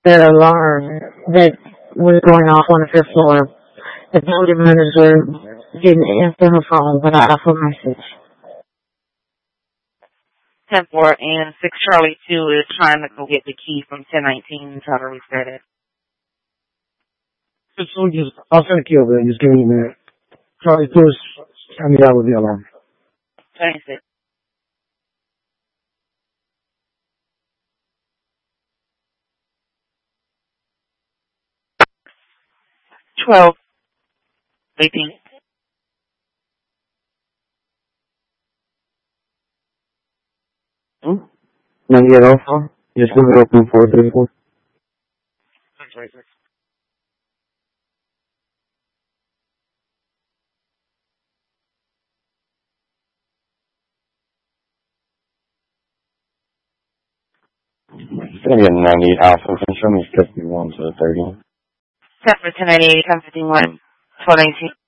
that alarm that was going off on the fifth floor. The building manager didn't answer her phone when I left a message. 10-4 and 6 Charlie 2 is trying to go get the key from 1019 and try to reset it. So I'll send a key over there. Just give me a minute. Charlie 2 is coming out with the alarm. 26. $12. 18. Number Alpha, just leave it open 434. 26. It's going to be a 98 Alpha. Can you show me 51 to 30? Set for 1098, 1051, 1219.